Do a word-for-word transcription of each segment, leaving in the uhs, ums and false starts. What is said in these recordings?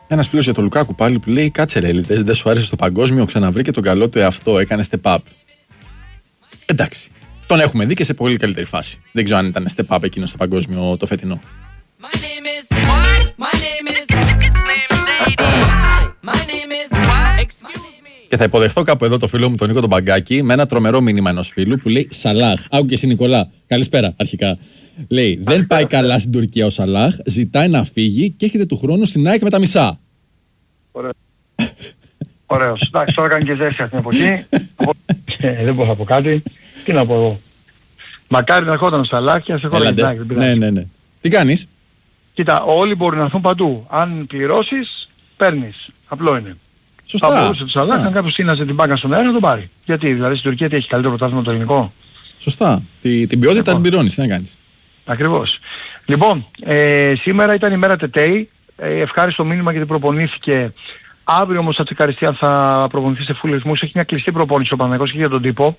Ένας φίλος για τον Λουκάκου πάλι που λέει: κάτσε ρε, Ελίτες, δεν σου άρεσε στο παγκόσμιο, ξαναβρήκε τον καλό του εαυτό, έκανε step up. Εντάξει. Τον έχουμε δει και σε πολύ καλύτερη φάση. Δεν ξέρω αν ήταν step up εκείνο στο παγκόσμιο το φετινό. Και θα υποδεχθώ κάπου εδώ το φίλο μου τον Νίκο τον Μπαγκάκη με ένα τρομερό μήνυμα ενός φίλου που λέει: Σαλάχ. Άκου και εσύ Νικολά. Καλησπέρα αρχικά. Λέει: δεν πάει καλά στην Τουρκία ο Σαλάχ, ζητάει να φύγει και έχετε του χρόνου στην ΑΕΚ με τα μισά. Ωραίο. Ωραίος. Εντάξει, τώρα κάνει και ζέστη αυτή την εποχή. ε, δεν μπορώ να πω κάτι. Τι να πω εγώ. Μακάρι να ερχόταν ο Σαλάχ και να σε χώραγε την ΑΕΚ. Ναι, ναι, ναι. Τι κάνεις? Κοίτα, όλοι μπορούν να έρθουν παντού. Αν πληρώσεις, παίρνεις. Απλό είναι. Σωστά. Θα μπορούσε το Σαλάχ, αν κάποιος σύναζε την μπάκα στον αέρα να τον πάρει. Γιατί, δηλαδή στην Τουρκία τι έχει καλύτερο πρωτάθλημα το ελληνικό? Σωστά. Τη, την ποιότητα την πληρώνεις. Τι να κάνεις. Ακριβώς. Λοιπόν, ε, σήμερα ήταν η μέρα Τετέι. Ε, ευχάριστο μήνυμα γιατί προπονήθηκε. Αύριο όμως θα τσεκαριστεί αν θα προπονηθεί σε full ρυθμούς. Έχει μια κλειστή προπόνηση ο Παναθηναϊκός και για τον τύπο.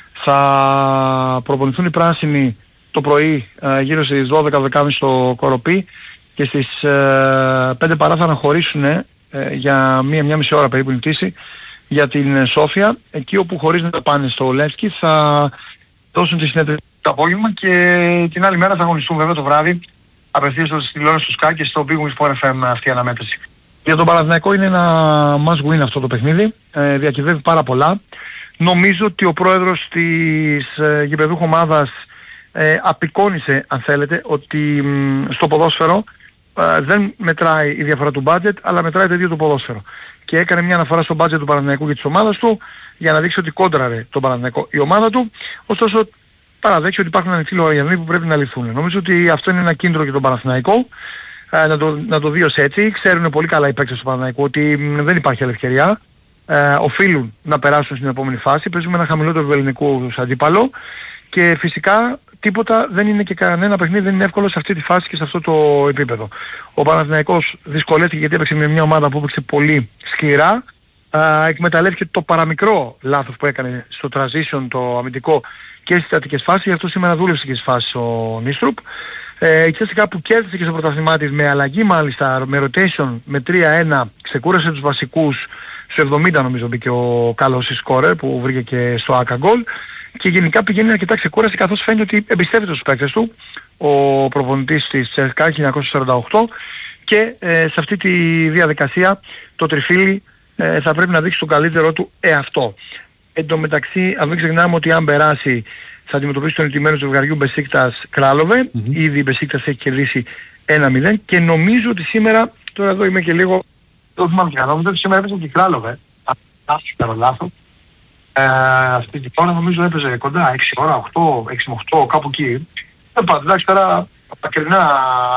Θα προπονηθούν οι πράσινοι το πρωί ε, γύρω στις δώδεκα δεκάμιση στο Κοροπή και στις ε, πέντε παρά θα αναχωρήσουν ε, για μία, μία μισή ώρα περίπου η πτήση για την Σόφια, εκεί όπου χωρίς να πάνε στο Λεύσκι θα δώσουν τη συνέντευξη το απόγευμα και την άλλη μέρα θα αγωνιστούν βέβαια το βράδυ απευθείας στο τηλεόραση του Sky και στο Big Wings Sport εφ εμ αυτή η αναμέτρηση. Για τον Παναθηναϊκό είναι ένα must win αυτό το παιχνίδι, ε, διακυβεύει πάρα πολλά. Νομίζω ότι ο πρόεδρος της ε, γηπεδούχου ομάδας ε, απεικόνισε, αν θέλετε, ότι μ, στο ποδόσφαιρο ε, δεν μετράει η διαφορά του budget, αλλά μετράει το ίδιο το ποδόσφαιρο. Και έκανε μια αναφορά στο budget του Παναθηναϊκού και της ομάδας του για να δείξει ότι κόντραρε τον Παναθηναϊκό η ομάδα του, ωστόσο παραδέξει ότι υπάρχουν ανοιχτοί λογαριασμοί που πρέπει να λυθούν. Νομίζω ότι αυτό είναι ένα κίνητρο για τον Παναθηναϊκό, ε, να, το, να το δει ως έτσι. Ξέρουν πολύ καλά οι παίκτες του Παναθηναϊκού ότι μ, δεν υπάρχει άλλη ευκαιρία. Ε, οφείλουν να περάσουν στην επόμενη φάση. Παίζουμε ένα χαμηλότερο του ελληνικού αντίπαλο και φυσικά τίποτα δεν είναι και κανένα παιχνίδι δεν είναι εύκολο σε αυτή τη φάση και σε αυτό το επίπεδο. Ο Παναθηναϊκός δυσκολεύτηκε γιατί έπαιξε με μια ομάδα που έπαιξε πολύ σκληρά. Ε, εκμεταλλεύτηκε το παραμικρό λάθος που έκανε στο transition το αμυντικό και στις στατικές φάσεις, γι' αυτό σήμερα δούλεψε και στις φάσεις ο Νίστρουπ. Ε, και κάπου κέρδισε και στο πρωταθλημά της με αλλαγή μάλιστα, με rotation με τρία ένα, ξεκούρασε τους βασικούς. Στο εβδομήντα νομίζω μπήκε ο Κάλος σκόρερ που βρήκε και στο Άκα γκολ και γενικά πηγαίνει αρκετά ξεκούραση καθώς φαίνεται ότι εμπιστεύεται τους παίκτες του ο προπονητής της ΣΚΑ χίλια εννιακόσια σαράντα οκτώ και ε, σε αυτή τη διαδικασία το τριφύλι ε, θα πρέπει να δείξει τον καλύτερό του εαυτό. Εν τω μεταξύ, αν μην ξεχνάμε ότι αν περάσει θα αντιμετωπίσει τον ηττημένο του ζευγαριού Μπεσίκτας Κράλοβε. Mm-hmm. Ήδη η Μπεσίκτας έχει κερδίσει ένα μηδέν και νομίζω ότι σήμερα, τώρα εδώ είμαι και λίγο το θυμάμαι και καλά, νομίζω ότι σήμερα έπαιζε και Κράλοβε. Αν κάνω λάθος. Ε, αυτή την ώρα νομίζω έπαιζε κοντά έξι ώρα, οκτώ, έξι με οκτώ, κάπου εκεί. Δεν πάω, εντάξει τώρα από τα κερινά,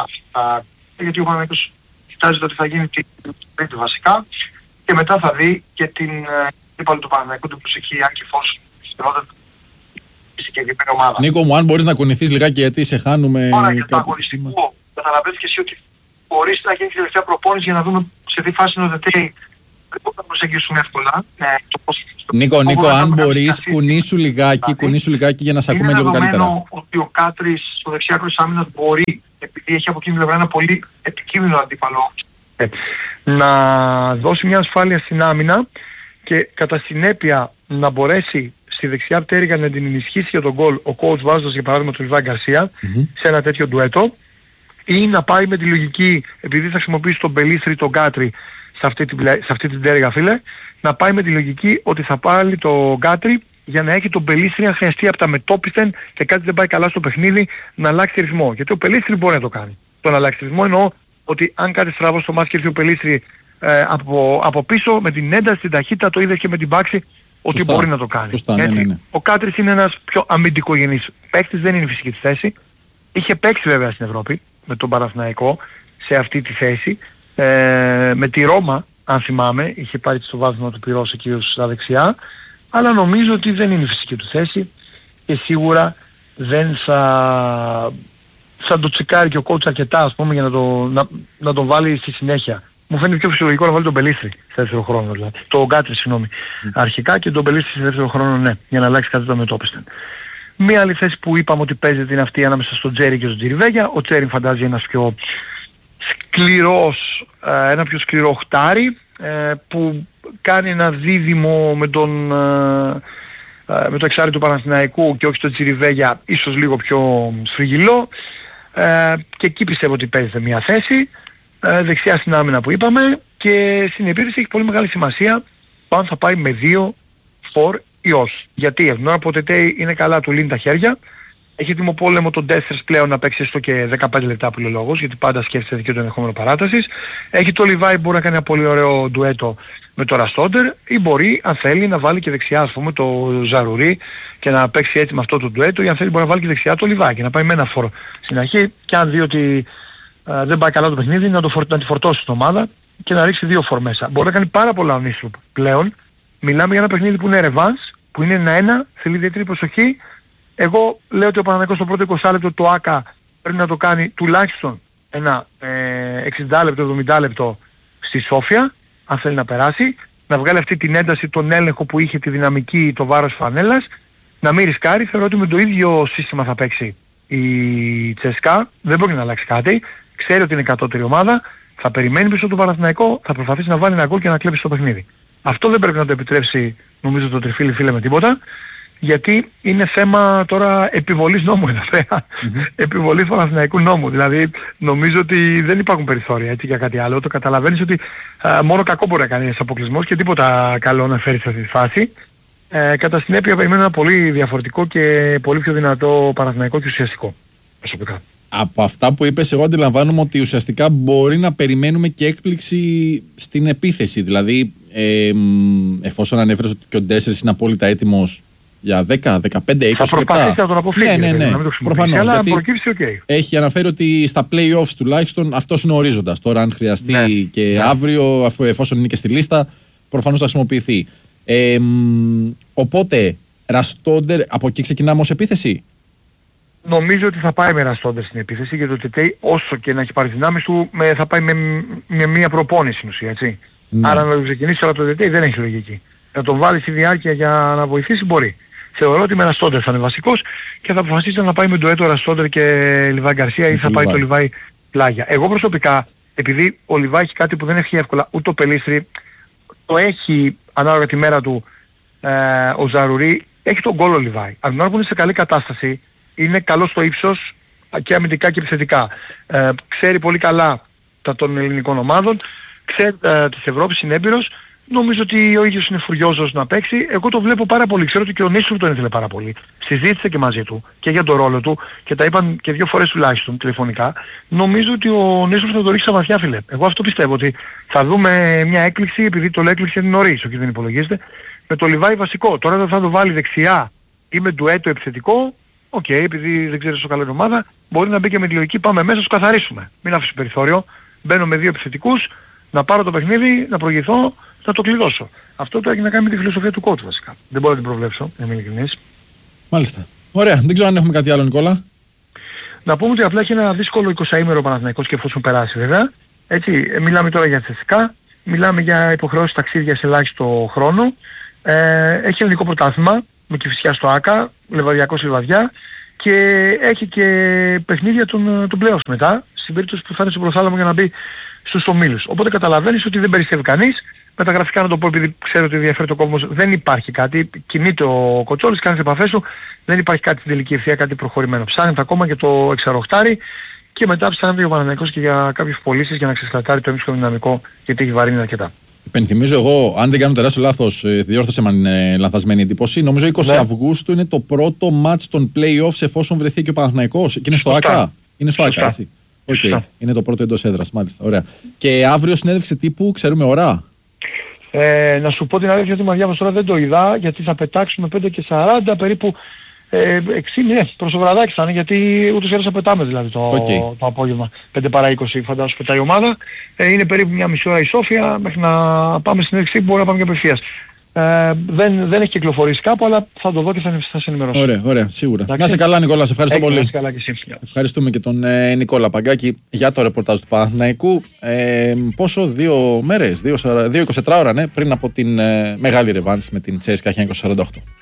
γιατί ο Παναγιώτος κοιτάζει ότι θα γίνει την πέμπτη βασικά και μετά θα δει και την υπόλοιπη του Παναγιώτου του προσεχή Άκη Φως στην συγκεκριμένη ομάδα. Νίκο μου, αν μπορείς να κουνηθείς λιγάκι γιατί σε χάνουμε. Τώρα για το αγωνιστικό, καταλαβαίνεις και εσύ ότι μπορείς να γίνει τη τελευταία προπόνηση για να δούμε σε τι φάση είναι ο Δετέι. Δεν μπορούμε να προσεγγίσουμε εύκολα. Ναι, το πώς... Νίκο, Νίκο, αν μπορείς, κουνήσου λιγάκι, κουνήσου λιγάκι για να σε ακούμε λίγο καλύτερα. Είναι ότι ο Κάτρης στο δεξιά άκρο της άμυνας μπορεί, επειδή έχει από εκείνη την πλευρά ένα πολύ επικίνδυνο αντίπαλο, να δώσει μια ασφάλεια στην άμυνα και κατά συνέπεια να μπορέσει στη δεξιά πτέρυγα να την ενισχύσει για τον γκολ ο coach βάζοντας για παράδειγμα τον Λιβάη Γκαρσία mm-hmm. σε ένα τέτοιο ντουέτο, ή να πάει με τη λογική, επειδή θα χρησιμοποιήσει τον Μπελίστρη, τον Γκάτρι σε αυτή την, σε αυτή την πτέρυγα φίλε, να πάει με τη λογική ότι θα πάρει τον Γκάτρι για να έχει τον Μπελίστρη αν χρειαστεί από τα μετόπισθεν και κάτι δεν πάει καλά στο παιχνίδι να αλλάξει ρυθμό. Γιατί ο Μπελίστρη μπορεί να το κάνει. Το να αλλάξει ρυθμό εννοώ ότι αν κάτι στραβό στο μάτς και έρθει ο Μπελίστρη ε, από, από πίσω με την ένταση, την ταχύτητα, το είδες και με την πάξη, ότι σωστά, μπορεί να το κάνει. Σωστά, ναι, ναι, ναι. Ο Κάτρης είναι ένας πιο αμυντικογενής παίκτης, δεν είναι η φυσική της θέση. Είχε παίξει βέβαια στην Ευρώπη με τον Παναθηναϊκό σε αυτή τη θέση. Ε, με τη Ρώμα, αν θυμάμαι, είχε πάρει στο βάθμο του πυρός εκεί στα δεξιά. Αλλά νομίζω ότι δεν είναι η φυσική του θέση και σίγουρα δεν θα, θα το τσεκάρει και ο coach αρκετά, ας πούμε, για να, το, να, να τον βάλει στη συνέχεια. Μου φαίνεται πιο φυσιολογικό να βάλει τον Μπελίστρη σε δεύτερο χρόνο, δηλαδή. Το Γκάτρι, συγγνώμη. Mm. Αρχικά και τον Μπελίστρη σε δεύτερο χρόνο, ναι, για να αλλάξει κάτι το μετώπιστεν. Μία άλλη θέση που είπαμε ότι παίζεται είναι αυτή ανάμεσα στον Τζέρι και στον Τζιριβέγια. Ο Τζέρι φαντάζει ένας πιο σκληρός ε, ένα πιο σκληρό οχτάρι ε, που κάνει ένα δίδυμο με τον... Ε, με το εξάρι του Παναθηναϊκού και όχι στο Τσιριβέγια, ίσως λίγο πιο σφριγγυλό, ε, και εκεί πιστεύω ότι παίζεται μια θέση, ε, δεξιά στην άμυνα που είπαμε, και στην επίθεση έχει πολύ μεγάλη σημασία το αν θα πάει με δύο φορ ή όχι. Γιατί από την ώρα που ο Τετέι είναι καλά, του λύνει τα χέρια, έχει έτοιμο πόλεμο τον Ντέσσερς πλέον να παίξει έστω και δεκαπέντε λεπτά που λέει λόγος, γιατί πάντα σκέφτεται και το ενδεχόμενο παράτασης. Έχει το Λιβάι που μπορεί να κάνει ένα πολύ ωραίο ντουέτο με το Ραστόντερ, ή μπορεί αν θέλει να βάλει και δεξιά ας πούμε το Ζαρουρί και να παίξει έτσι με αυτό το ντουέτο, ή αν θέλει μπορεί να βάλει και δεξιά το Λιβάι και να πάει με ένα φορ στην αρχή, και αν δει ότι α, δεν πάει καλά το παιχνίδι να, το φορ, να τη φορτώσει την ομάδα και να ρίξει δύο φορ μέσα. Μπορεί να κάνει πάρα πολλά ο Νίσλουπ πλέον. Μιλάμε για ένα παιχνίδι που είναι ρεβάνς, που είναι ένα ένα, θέλει ιδιαίτερη προσοχή. Εγώ λέω ότι ο Παναθηναϊκός στο πρώτο είκοσι λεπτό του ΆΚΑ πρέπει να το κάνει τουλάχιστον ένα ε, εξήντα λεπτό, εβδομήντα λεπτό στη Σόφια, αν θέλει να περάσει, να βγάλει αυτή την ένταση, τον έλεγχο που είχε, τη δυναμική, το βάρος φανέλας, να μην ρισκάρει. Θεωρώ ότι με το ίδιο σύστημα θα παίξει η Τσεσκά, δεν μπορεί να αλλάξει κάτι, ξέρει ότι είναι κατώτερη ομάδα, θα περιμένει πίσω του Παναθηναϊκό, θα προσπαθήσει να βάλει ένα γκολ και να κλέψει το παιχνίδι. Αυτό δεν πρέπει να το επιτρέψει νομίζω το τριφύλι φίλε με τίποτα, γιατί είναι θέμα τώρα επιβολής νόμου εδώ πέρα. Mm-hmm. Επιβολής Παναθηναϊκού νόμου. Δηλαδή νομίζω ότι δεν υπάρχουν περιθώρια έτσι για κάτι άλλο. Το καταλαβαίνεις ότι α, μόνο κακό μπορεί να κάνει ένας αποκλεισμός και τίποτα καλό να φέρει σε αυτή τη φάση. Ε, κατά συνέπεια περιμένω ένα πολύ διαφορετικό και πολύ πιο δυνατό Παναθηναϊκό και ουσιαστικό προσωπικά. Από αυτά που είπες, εγώ αντιλαμβάνομαι ότι ουσιαστικά μπορεί να περιμένουμε και έκπληξη στην επίθεση. Δηλαδή, ε, εφόσον ανέφερες ότι και ο Ντέσσερς είναι απόλυτα έτοιμος για δέκα, δεκαπέντε, είκοσι λεπτά. Θα προσπαθήσει να τον αποφύγει. Ναι, ναι, ναι. Να μην το προφανώς. Αλλά γιατί προκύψει, okay. Έχει αναφέρει ότι στα play-offs τουλάχιστον αυτός είναι ο ορίζοντας. Τώρα, αν χρειαστεί ναι. και ναι. αύριο, αφού, εφόσον είναι και στη λίστα, προφανώς θα χρησιμοποιηθεί. Ε, οπότε, Ραστόντερ, από εκεί ξεκινάμε ως επίθεση. Νομίζω ότι θα πάει με Ραστόντερ στην επίθεση, γιατί το Τετέι όσο και να έχει πάρει δυνάμεις του με, θα πάει με, με μια προπόνηση στην ουσία, έτσι. Ναι. Άρα να το ξεκινήσει τώρα το Τετέι δεν έχει λογική. Να τον βάλει στη διάρκεια για να βοηθήσει μπορεί. Θεωρώ ότι με Ραστόντερ θα είναι βασικός και θα αποφασίσει να πάει με ντουέτο Ραστόντερ και Λιβάι Γκαρσία ή θα πάει το Λιβάι πλάγια. Εγώ προσωπικά, επειδή ο Λιβάι έχει κάτι που δεν έχει εύκολα, ούτε ο Πελίστρη, το έχει ανάλογα τη μέρα του ε, ο Ζαρουρί, έχει τον γκολ ο Λιβάι. Από την ώρα που είναι σε καλή κατάσταση, είναι καλό στο ύψος και αμυντικά και επιθετικά. Ε, ξέρει πολύ καλά τα των ελληνικών ομάδων, ξέρει ε, της Ευρώπης, είναι έμπειρος. Νομίζω ότι ο ίδιος είναι φουριόζος να παίξει. Εγώ το βλέπω πάρα πολύ. Ξέρω ότι και ο Νίσλουπ τον ήθελε πάρα πολύ. Συζήτησε και μαζί του και για τον ρόλο του και τα είπαν και δύο φορές τουλάχιστον τηλεφωνικά. Νομίζω ότι ο Νίσλουπ θα το ρίξει στα βαθιά, φίλε. Εγώ αυτό πιστεύω, ότι θα δούμε μια έκπληξη, επειδή το λέει έκπληξη είναι νωρίς, όχι δεν υπολογίζεται, με το Λιβάι βασικό. Τώρα δεν θα το βάλει δεξιά ή με ντουέτο επιθετικό. Οκ, okay, επειδή δεν ξέρει τόσο καλά την ομάδα, μπορεί να μπει και με τη λογική πάμε μέσα, σου καθαρίσουμε. Μην αφήσει περιθώριο. Μπαίνω με δύο επιθετικούς, να πάρω το παιχνίδι, να προηγηθώ, να το κλειδώσω. Αυτό το έχει να κάνει με τη φιλοσοφία του coach βασικά. Δεν μπορώ να την προβλέψω, να είμαι ειλικρινής. Μάλιστα. Ωραία. Δεν ξέρω αν έχουμε κάτι άλλο, Νικόλα. Να πούμε ότι απλά έχει ένα δύσκολο εικοσαήμερο ο Παναθηναϊκός και εφόσον περάσει βέβαια. Έτσι, μιλάμε τώρα για τσεσικά, μιλάμε για υποχρεώσεις ταξίδια σε ελάχιστο χρόνο. Ε, έχει ελληνικό πρωτάθλημα με Κηφισιά στο ΆΚΑ, Λεβαδιακός Λιβαδιά, και έχει και παιχνίδια των, των playoffs μετά, στην περίπτωση που θα είναι στο προθάλαμο για να μπει στους ομίλους. Οπότε καταλαβαίνεις ότι δεν περισσεύει κανείς. Με τα γραφικά να το πω, επειδή ξέρω ότι ενδιαφέρει το κόσμο, δεν υπάρχει κάτι. Κινείται ο Κοτσόλης, κάνει τις επαφές σου, δεν υπάρχει κάτι στην τελική ευθεία, κάτι προχωρημένο. Ψάχνεται ακόμα και το εξαροχτάρι και μετά ψάχνεται ο Παναθηναϊκός και για κάποιες πωλήσεις για να ξεσλατάρει το έμψυχο δυναμικό, γιατί έχει βαρύνει αρκετά. Υπενθυμίζω εγώ, αν δεν κάνω τεράστιο λάθος, διόρθωσε με αν είναι λανθασμένη εντύπωση. Νομίζω είκοσι ναι. Αυγούστου είναι το πρώτο μάτς των play-offs εφόσον βρεθεί και ο Παναθηναϊκός. Και είναι στο ΆΚΑ. Είναι στο ΆΚΑ, έτσι. Okay. Είναι το πρώτο εντός έδρας, μάλιστα. Ωραία. Και αύριο συνέντευξη τύπου, ξέρουμε ώρα. Ε, να σου πω την αλήθεια ότι διάβασα τώρα δεν το είδα, γιατί θα πετάξουμε πέντε και σαράντα περίπου. Ε, εξήντα, ναι, προς το βραδάκι θα είναι, γιατί ούτως ή άλλως θα πετάμε δηλαδή το, okay. το απόγευμα. πέντε παρά είκοσι φαντάζομαι πετάει η ομάδα. Ε, είναι περίπου μια μισή ώρα η Σόφια, μέχρι να πάμε στην έξι που μπορεί να πάμε και απευθείας. Ε, δεν, δεν έχει κυκλοφορήσει κάπου, αλλά θα το δω και θα, θα σε ενημερώσω. Ωραία, ωραία, σίγουρα. Εντάξει. Να είσαι καλά, Νικόλα, σε ευχαριστώ Έχει, πολύ. Καλά και εσύ. Ευχαριστούμε και τον ε, Νικόλα Παγκάκη για το ρεπορτάζ του Παναθηναϊκού. Ε, πόσο, δύο μέρες, δύο, δύο είκοσι τέσσερις ώρα, ναι, πριν από την ε, μεγάλη ρεβάνς με την Τσέσκα χίλια εννιακόσια σαράντα οκτώ.